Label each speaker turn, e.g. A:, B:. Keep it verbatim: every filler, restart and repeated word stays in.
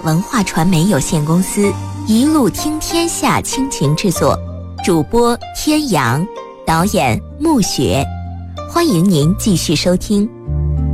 A: 文化传媒有限公司一路听天下倾情制作，主播天阳，导演暮雪。欢迎您继续收听。